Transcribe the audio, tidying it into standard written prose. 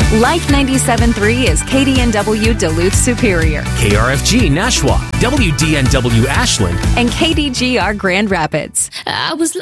Life 97.3 is KDNW Duluth Superior. KRFG Nashua, WDNW Ashland, And KDGR Grand Rapids. I was